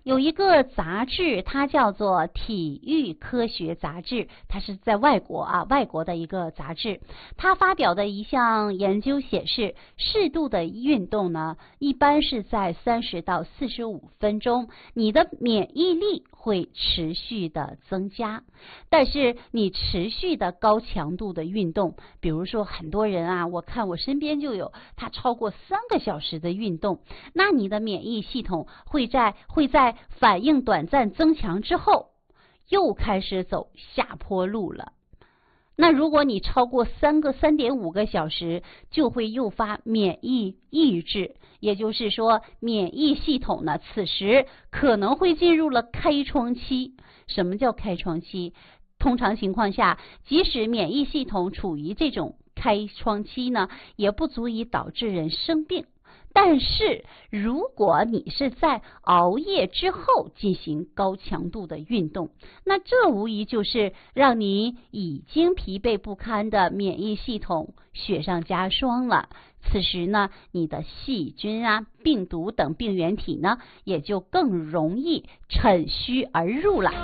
有一个杂志，它叫做《体育科学杂志》，它是在外国的一个杂志。它发表的一项研究显示，适度的运动呢，一般是在30到45分钟，你的免疫力会持续的增加。但是你持续的高强度的运动，比如说很多人啊，我看我身边就有他超过3个小时的运动，那你的免疫系统会在反应短暂增强之后，又开始走下坡路了。那如果你超过3.5个小时，就会诱发免疫抑制，也就是说，免疫系统呢，此时可能会进入了开窗期。什么叫开窗期？通常情况下，即使免疫系统处于这种开窗期呢，也不足以导致人生病。但是如果你是在熬夜之后进行高强度的运动，那这无疑就是让你已经疲惫不堪的免疫系统雪上加霜了。此时呢，你的细菌啊、病毒等病原体呢，也就更容易趁虚而入了。